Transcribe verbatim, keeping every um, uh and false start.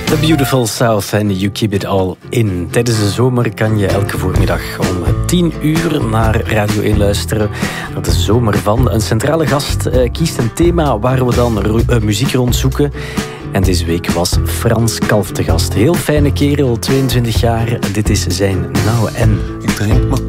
The Beautiful South en You Keep It All In. Tijdens de zomer kan je elke voormiddag om tien uur naar Radio één luisteren. Dat is de zomer van. Een centrale gast uh, kiest een thema waar we dan ro- uh, muziek rondzoeken. En deze week was Frans Kalf te gast. Heel fijne kerel, tweeëntwintig jaar. Dit is zijn Now en. Ik drink maar